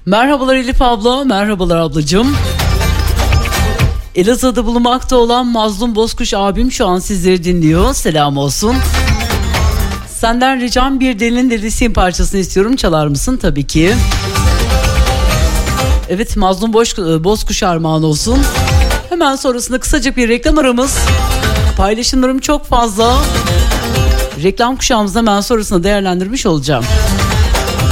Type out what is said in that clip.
Merhabalar Elif abla, merhabalar ablacığım. Elazığ'da bulunmakta olan Mazlum Bozkuş abim şu an sizleri dinliyor. Selam olsun. Senden ricam bir Delinin Delisiyim parçasını istiyorum. Çalar mısın? Tabii ki. Evet, Mazlum Bozkuş armağan olsun. Hemen sonrasında kısacık bir reklam aramız. Paylaşımlarım çok fazla. Reklam kuşağımızda hemen sonrasında değerlendirmiş olacağım.